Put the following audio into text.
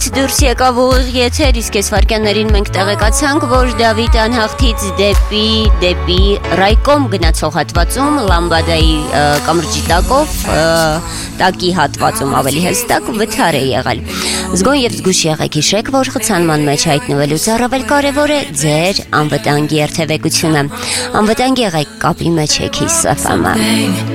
Դավիթ դուրս եկավ ուղիղ եթեր, իսկ այս վարքյաններին մենք տեղեկացանք, որ Դավիթ անհաղթից դեպի Ռայկոմ գնացող հատվածում լամբադայի կամրջի տակով, տակի հատվածում ավելի հստակ վթար է եղել։ Զգոն եւ զգուշ եղեք, հիշեք, որ խցանման մեջ հայտնվելուց առավել կարևոր է ձեր անվտանգ երթևեկությունը։ Անվտանգ եղեք, կապի մեջ եք Kiss FM-ը։